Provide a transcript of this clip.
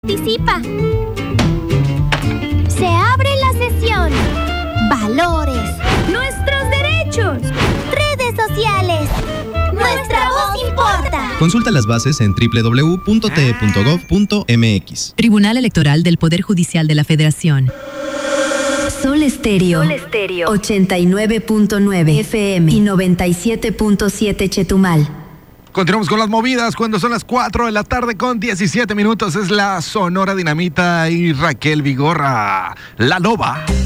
Participa. Se abre la sesión. Valores. Nuestros derechos. Redes sociales. Nuestra voz importa. Consulta las bases en www.te.gov.mx. Tribunal Electoral del Poder Judicial de la Federación. Sol Estéreo 89.9 FM y 97.7 Chetumal. Continuamos con las movidas cuando son las 4 de la tarde con 17 minutos. Es la Sonora Dinamita y Raquel Vigorra, La Loba.